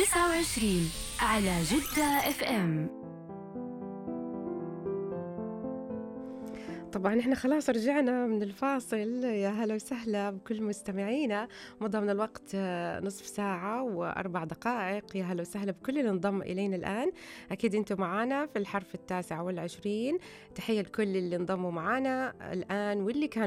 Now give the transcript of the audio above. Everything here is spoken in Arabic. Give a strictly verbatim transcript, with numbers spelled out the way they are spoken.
تسعة وعشرين على جدة اف ام. طبعا احنا خلاص رجعنا من الفاصل. يا هلا وسهلا بكل مستمعينا. مضى من الوقت آه، نصف ساعة وأربع دقائق. يا هلا وسهلا بكل اللي انضم إلينا الآن. أكيد أنتم معانا في الحرف التاسع والعشرين. تحية لكل اللي انضموا معانا الآن واللي كانوا